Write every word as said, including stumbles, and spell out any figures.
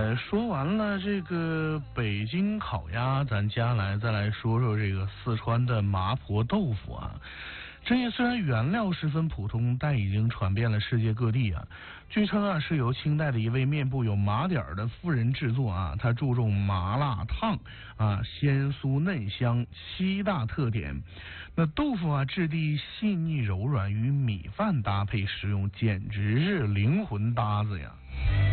呃，说完了这个北京烤鸭，咱接下来再来说说这个四川的麻婆豆腐啊。这也虽然原料十分普通，但已经传遍了世界各地啊。据称啊，是由清代的一位面部有麻点的妇人制作啊，他注重麻辣烫啊，鲜酥嫩香七大特点。那豆腐啊，质地细腻柔软，与米饭搭配食用，简直是灵魂搭子呀。